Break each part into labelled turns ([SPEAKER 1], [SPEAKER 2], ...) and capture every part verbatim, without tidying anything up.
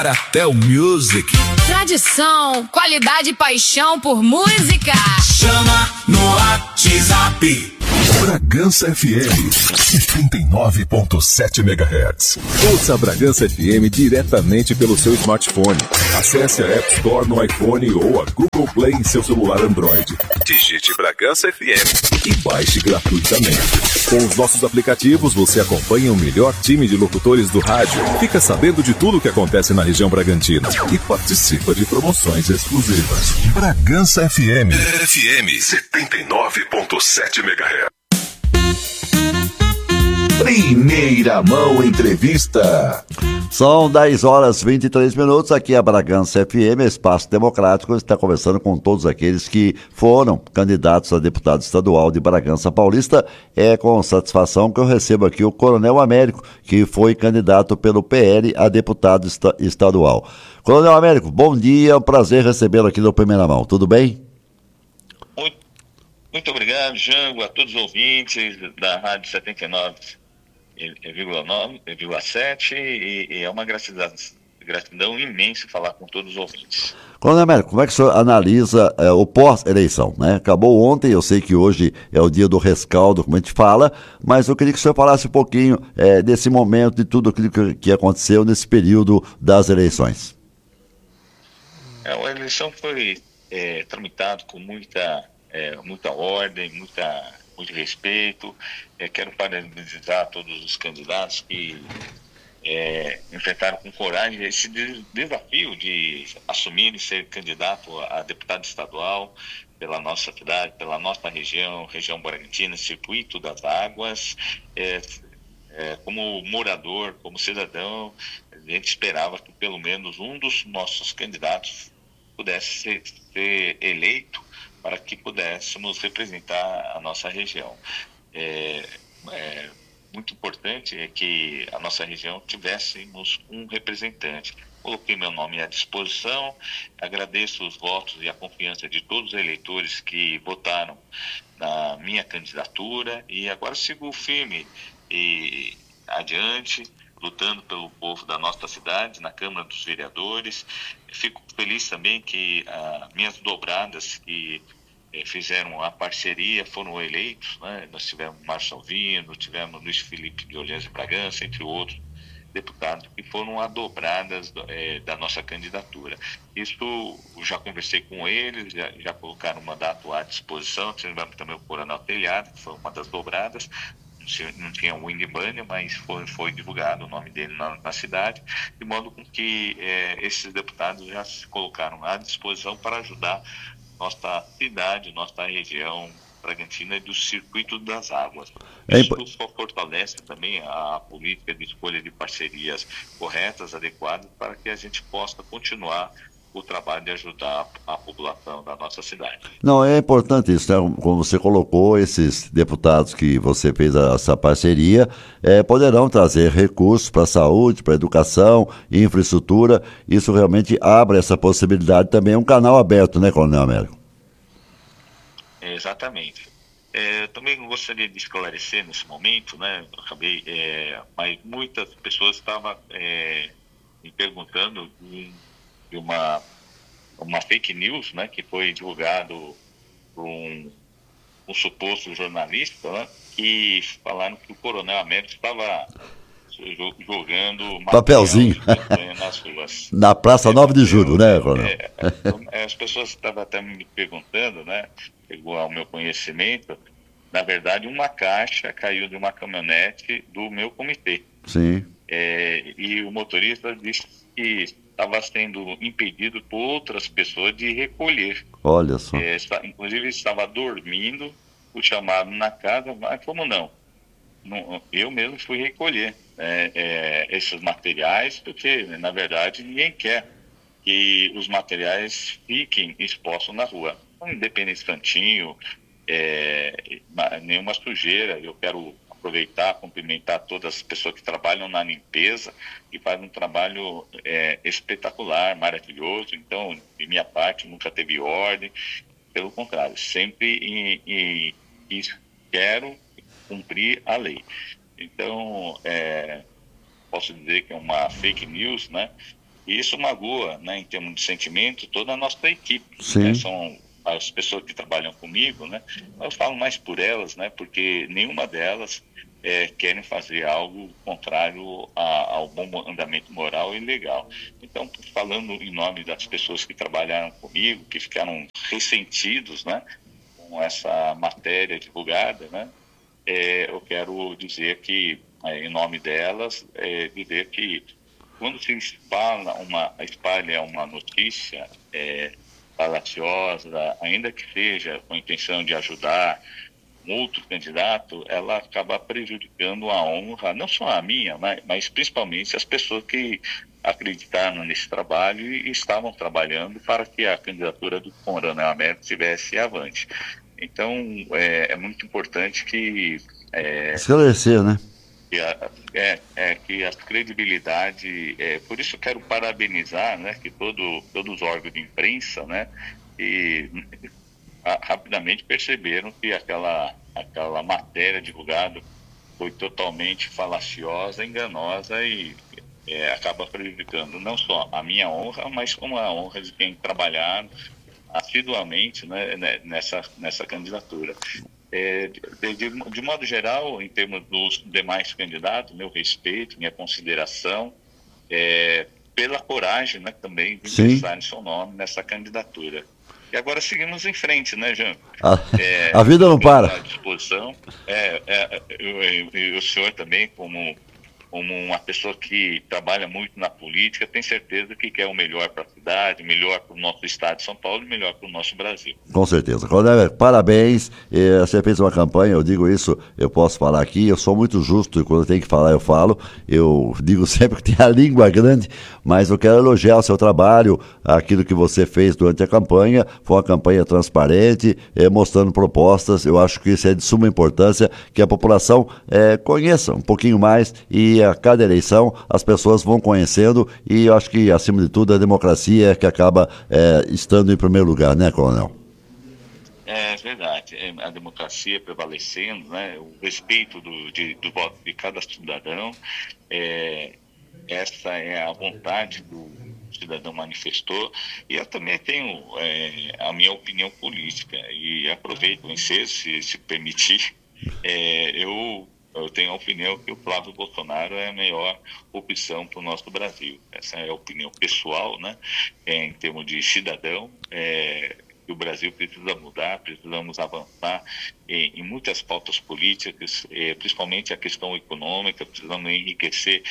[SPEAKER 1] Até o Music.
[SPEAKER 2] Tradição, qualidade e paixão por música.
[SPEAKER 1] Chama no WhatsApp. Bragança F M setenta e nove ponto sete megahertz.
[SPEAKER 3] Ouça a Bragança F M diretamente pelo seu smartphone. Acesse a App Store no iPhone ou a Google Play em seu celular Android. Digite Bragança F M e baixe gratuitamente. Com os nossos aplicativos, você acompanha o melhor time de locutores do rádio, fica sabendo de tudo o que acontece na região Bragantina e participa de promoções exclusivas.
[SPEAKER 1] Bragança F M. F M setenta e nove ponto sete megahertz. Primeira Mão Entrevista.
[SPEAKER 4] São dez horas e vinte e três minutos, aqui é a Bragança F M, Espaço Democrático, está conversando com todos aqueles que foram candidatos a deputado estadual de Bragança Paulista. É com satisfação que eu recebo aqui o Coronel Américo, que foi candidato pelo P L a deputado esta- estadual. Coronel Américo, bom dia, é um prazer recebê-lo aqui no Primeira Mão, tudo bem?
[SPEAKER 5] Muito, muito obrigado, Jango, a todos os ouvintes da Rádio setenta e nove vírgula sete e, e é uma gratidão, gratidão imensa falar com todos os ouvintes.
[SPEAKER 4] Coronel Américo, como é que o senhor analisa é, o pós-eleição, né? Acabou ontem, eu sei que hoje é o dia do rescaldo, como a gente fala, mas eu queria que o senhor falasse um pouquinho é, desse momento, de tudo aquilo que, que aconteceu nesse período das eleições.
[SPEAKER 5] É, a eleição foi é, tramitada com muita, é, muita ordem, muita, muito respeito. É, quero parabenizar todos os candidatos que é, enfrentaram com coragem esse de- desafio de assumir e ser candidato a deputado estadual pela nossa cidade, pela nossa região, região Bragantina, Circuito das Águas. É, é, como morador, como cidadão, a gente esperava que pelo menos um dos nossos candidatos pudesse ser, ser eleito para que pudéssemos representar a nossa região. É, é muito importante é que a nossa região tivéssemos um representante. Coloquei meu nome à disposição, agradeço os votos e a confiança de todos os eleitores que votaram na minha candidatura e agora sigo firme e adiante, lutando pelo povo da nossa cidade, na Câmara dos Vereadores. Fico feliz também que ah, minhas dobradas que eh, fizeram a parceria foram eleitos, né? Nós tivemos Márcio Alvino, tivemos Luiz Felipe de Orleans e Bragança, entre outros deputados que foram adobradas eh, da nossa candidatura. Isso, eu já conversei com eles, já, já colocaram o mandato à disposição. Tivemos também o Coronel Telhado, que foi uma das dobradas. Não tinha o Winnie Banner, mas foi, foi divulgado o nome dele na, na cidade, de modo com que eh, esses deputados já se colocaram à disposição para ajudar nossa cidade, nossa região Bragantina e do Circuito das Águas.
[SPEAKER 4] É
[SPEAKER 5] Isso
[SPEAKER 4] impo-
[SPEAKER 5] só fortalece também a política de escolha de parcerias corretas, adequadas, para que a gente possa continuar o trabalho de ajudar a população da nossa cidade.
[SPEAKER 4] Não, é importante isso, né? Como você colocou, esses deputados que você fez essa parceria eh, poderão trazer recursos para a saúde, para a educação, infraestrutura. Isso realmente abre essa possibilidade também, é um canal aberto, né, Coronel Américo?
[SPEAKER 5] Exatamente. É, também gostaria de esclarecer nesse momento, né? Eu acabei, é, mas muitas pessoas estavam é, me perguntando de, de uma, uma fake news, né? Que foi divulgado por um, um suposto jornalista, né? Que falaram que o Coronel Américo estava jo- jogando
[SPEAKER 4] Papelzinho.
[SPEAKER 5] material nas ruas.
[SPEAKER 4] Na Praça nove de Julho, né, Coronel?
[SPEAKER 5] É, é, as pessoas estavam até me perguntando, né? Chegou ao meu conhecimento, na verdade, uma caixa caiu de uma caminhonete do meu comitê.
[SPEAKER 4] Sim.
[SPEAKER 5] É, e o motorista disse que estava sendo impedido por outras pessoas de recolher.
[SPEAKER 4] Olha só.
[SPEAKER 5] É, está- inclusive, estava dormindo, o chamado na casa, mas como não? Não, eu mesmo fui recolher é, é, esses materiais, porque, na verdade, ninguém quer que os materiais fiquem expostos na rua. Independente cantinho, é, nenhuma sujeira. Eu quero aproveitar, cumprimentar todas as pessoas que trabalham na limpeza e fazem um trabalho é, espetacular, maravilhoso. Então, de minha parte, nunca teve ordem. Pelo contrário, sempre e, e, e quero cumprir a lei. Então, é, posso dizer que é uma fake news, né? E isso magoa, né, em termos de sentimento, toda a nossa equipe.
[SPEAKER 4] Sim.
[SPEAKER 5] Né? São as pessoas que trabalham comigo, né? Eu falo mais por elas, né? Porque nenhuma delas é, querem fazer algo contrário a, ao bom andamento moral e legal. Então, falando em nome das pessoas que trabalharam comigo, que ficaram ressentidos, né, com essa matéria divulgada, né? É, eu quero dizer que, é, em nome delas, é, dizer que quando se espalha uma, espalha uma notícia é, falaciosa, ainda que seja com a intenção de ajudar um outro candidato, ela acaba prejudicando a honra, não só a minha, mas, mas principalmente as pessoas que acreditaram nesse trabalho e estavam trabalhando para que a candidatura do Coronel Américo estivesse avante. Então, é, é muito importante que... É,
[SPEAKER 4] esclarecer, né?
[SPEAKER 5] Que a, é, é, que a credibilidade... É, por isso eu quero parabenizar, né, que todo, todos os órgãos de imprensa, né, e, a, rapidamente perceberam que aquela, aquela matéria divulgada foi totalmente falaciosa, enganosa e é, acaba prejudicando não só a minha honra, mas como a honra de quem trabalhar assiduamente, né, nessa, nessa candidatura. É, de, de, de modo geral, em termos dos demais candidatos, meu respeito, minha consideração, é, pela coragem, né, também de pensar em seu nome nessa candidatura. E agora seguimos em frente, né, Jean?
[SPEAKER 4] A,
[SPEAKER 5] é,
[SPEAKER 4] a vida não para.
[SPEAKER 5] À disposição. É, é, e o senhor também, como... como uma pessoa que trabalha muito na política, tem certeza que quer o melhor para a cidade, melhor para o nosso estado de São Paulo e melhor para o nosso Brasil.
[SPEAKER 4] Com certeza. Coronel, parabéns. Você fez uma campanha, eu digo isso, eu posso falar aqui, eu sou muito justo e quando eu tenho que falar, eu falo. Eu digo sempre que tem a língua grande, mas eu quero elogiar o seu trabalho, aquilo que você fez durante a campanha. Foi uma campanha transparente, mostrando propostas. Eu acho que isso é de suma importância, que a população é, conheça um pouquinho mais e a cada eleição as pessoas vão conhecendo e eu acho que, acima de tudo, a democracia é que acaba é, estando em primeiro lugar, né, Coronel?
[SPEAKER 5] É verdade. A democracia prevalecendo, né, o respeito do, de, do voto de cada cidadão, é, essa é a vontade do cidadão manifestou, e eu também tenho é, a minha opinião política, e aproveito o ensejo, se, se permitir, é, eu Eu tenho a opinião que o Flávio Bolsonaro é a melhor opção para o nosso Brasil. Essa é a opinião pessoal, né? É, em termos de cidadão, é, que o Brasil precisa mudar, precisamos avançar em, em muitas pautas políticas, é, principalmente a questão econômica, precisamos enriquecer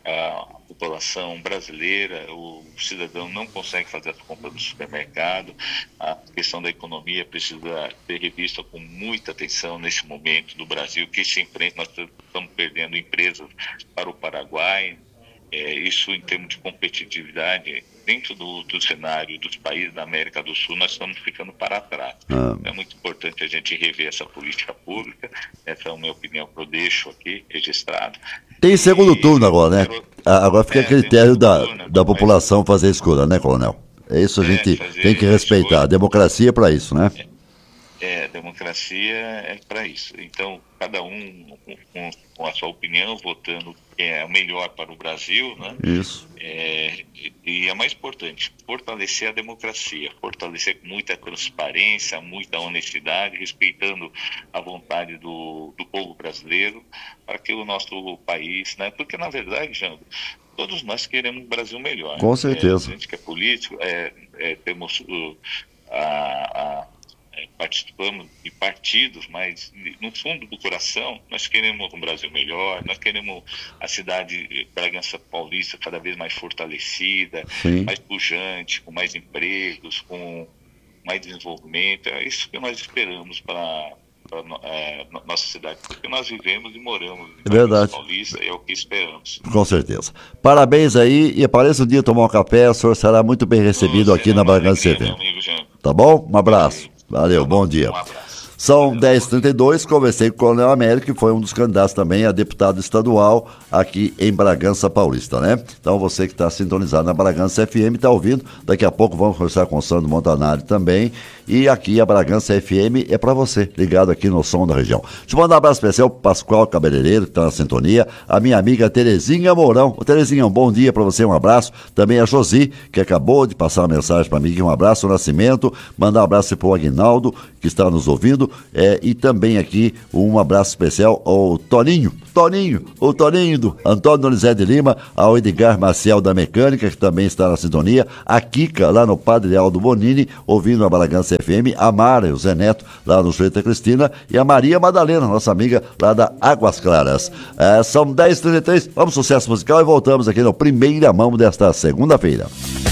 [SPEAKER 5] a população brasileira. O cidadão não consegue fazer as compras do supermercado, a questão da economia precisa ser revista com muita atenção nesse momento do Brasil, que se enfrenta, nós estamos perdendo empresas para o Paraguai, é, isso em termos de competitividade, dentro do, do cenário dos países da América do Sul, nós estamos ficando para trás. Ah. É muito importante a gente rever essa política pública, essa é a minha opinião que eu deixo aqui registrada. Tem
[SPEAKER 4] segundo e, turno agora, né? Quero, agora fica é, a critério da, turno, da população fazer a escolha, né, Coronel? É isso, a é, gente tem que respeitar. A democracia é para isso, né?
[SPEAKER 5] É, é, democracia é para isso. Então, cada um com, com a sua opinião, votando que é o melhor para o Brasil, né?
[SPEAKER 4] Isso.
[SPEAKER 5] É, e, e é mais importante, fortalecer a democracia, fortalecer com muita transparência, muita honestidade, respeitando a vontade do, do povo brasileiro, para que o nosso país, né? Porque, na verdade, Jango, todos nós queremos um Brasil melhor.
[SPEAKER 4] Com certeza.
[SPEAKER 5] É, a gente que é político, é, é, temos uh, a... a participamos de partidos, mas no fundo do coração nós queremos um Brasil melhor, nós queremos a cidade Bragança Paulista cada vez mais fortalecida, Sim. mais pujante, com mais empregos, com mais desenvolvimento. É isso que nós esperamos para a é, nossa cidade, porque nós vivemos e moramos em Bragança Paulista, e é o que esperamos.
[SPEAKER 4] Com certeza. Parabéns aí e apareça um dia tomar um café, o senhor será muito bem recebido aqui na Bragança T V. Tá bom? Um abraço. Valeu, bom dia. São dez e trinta e dois, conversei com o Coronel Américo, que foi um dos candidatos também a deputado estadual aqui em Bragança Paulista, né? Então você que está sintonizado na Bragança F M está ouvindo, daqui a pouco vamos conversar com o Sandro Montanari também e aqui a Bragança F M é para você, ligado aqui no Som da Região. Deixa eu mandar um abraço especial pro Pascoal Cabeleireiro, que está na sintonia, a minha amiga Terezinha Mourão. Ô, Terezinha, um bom dia para você, um abraço. Também a Josi, que acabou de passar uma mensagem para mim, um abraço, o Nascimento, mandar um abraço para o Aguinaldo, que está nos ouvindo, é, e também aqui um abraço especial ao Toninho, Toninho, o Toninho do Antônio Donizete de Lima, ao Edgar Maciel da Mecânica, que também está na sintonia, a Kika, lá no Padre Aldo Bonini, ouvindo a Bragança F M, a Mara, o Zé Neto, lá no Santa Cristina, e a Maria Madalena, nossa amiga lá da Águas Claras. É, são dez e trinta e três, vamos sucesso musical e voltamos aqui no Primeira Mão desta segunda-feira.